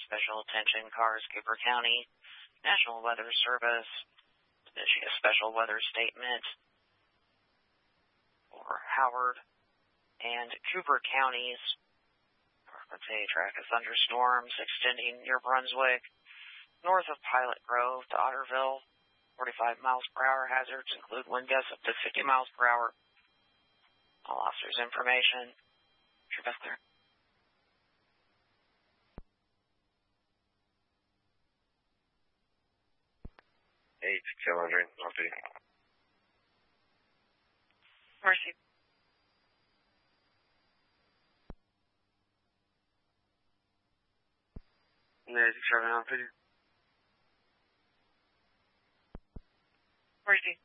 special attention cars, Cooper County, National Weather Service, issue a special weather statement for Howard and Cooper counties. Let's say track of thunderstorms extending near Brunswick, north of Pilot Grove to Otterville. 45 miles per hour hazards include wind gusts up to 50 miles per hour. All officers' information. Traffic clear. 8-200, Northie. Mercy. Yeah, 6-7, Northie. Mercy.